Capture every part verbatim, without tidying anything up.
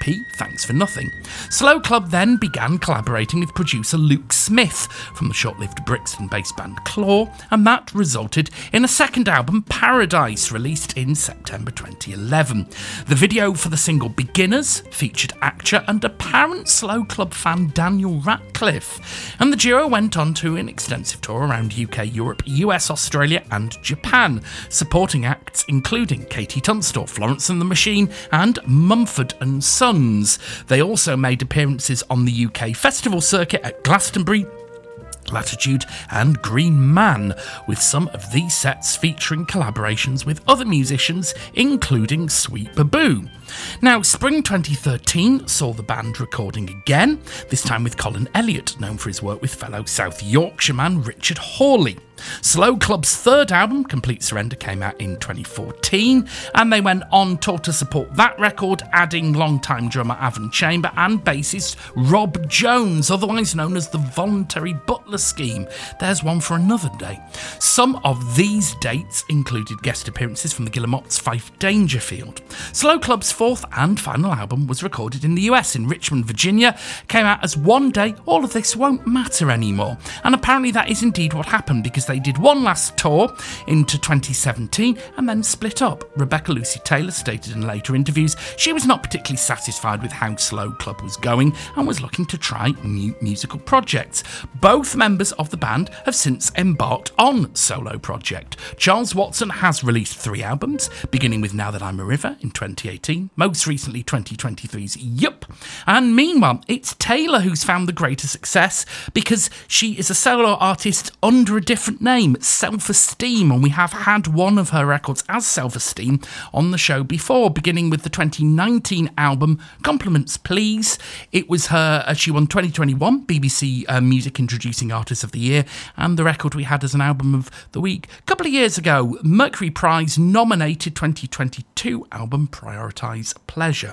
P, Thanks for Nothing. Slow Club then began collaborating with producer Luke Smith from the short-lived Brixton-based band Claw, and that resulted in a second album, Paradise, released in September twenty eleven. The video for the single Beginners featured actor and apparent Slow Club fan Daniel Radcliffe, and the duo went on to an extensive tour around U K, Europe, U S, Australia and Japan, supporting acts including Katie Tunstall, Florence and the Machine and Mumford and Sons. They also made appearances on the U K festival circuit at Glastonbury, Latitude and Green Man, with some of these sets featuring collaborations with other musicians, including Sweet Baboo. Now, spring twenty thirteen saw the band recording again, this time with Colin Elliott, known for his work with fellow South Yorkshire man Richard Hawley. Slow Club's third album, Complete Surrender, came out in twenty fourteen, and they went on tour to support that record, adding longtime drummer Avon Chamber and bassist Rob Jones, otherwise known as the Voluntary Butler Scheme. There's one for another day. Some of these dates included guest appearances from the Guillemots' Fife Dangerfield. Slow Club's fourth and final album was recorded in the U S, in Richmond, Virginia, came out as One Day, All of This Won't Matter Anymore, and apparently that is indeed what happened, because they did one last tour into twenty seventeen and then split up. Rebecca Lucy Taylor stated in later interviews she was not particularly satisfied with how Slow Club was going and was looking to try new musical projects. Both members of the band have since embarked on solo project. Charles Watson has released three albums, beginning with Now That I'm a River in twenty eighteen, most recently twenty twenty-three's Yup, and meanwhile it's Taylor who's found the greater success, because she is a solo artist under a different name, Self-Esteem, and we have had one of her records as Self-Esteem on the show before, beginning with the twenty nineteen album Compliments Please. It was her, uh, she won twenty twenty-one B B C uh, Music Introducing Artist of the Year, and the record we had as an album of the week a couple of years ago, Mercury Prize nominated twenty twenty-two album Prioritise Pleasure.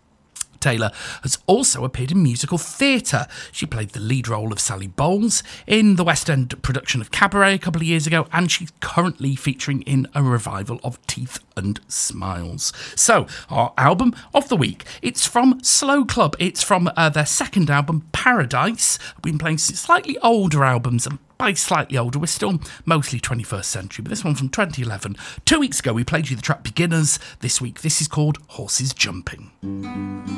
Taylor has also appeared in musical theatre. She played the lead role of Sally Bowles in the West End production of Cabaret a couple of years ago, and she's currently featuring in a revival of Teeth and Smiles. So, our album of the week, it's from Slow Club. It's from uh, their second album, Paradise. I've been playing slightly older albums, and by slightly older, we're still mostly twenty-first century, but this one from twenty eleven. Two weeks ago, we played you the track Beginners. This week, this is called Horses Jumping.